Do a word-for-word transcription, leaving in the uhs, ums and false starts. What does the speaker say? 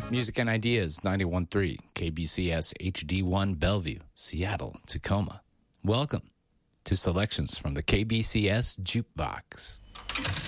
Music and Ideas, ninety-one point three, K B C S H D one Bellevue, Seattle, Tacoma. Welcome to selections from the K B C S Jukebox.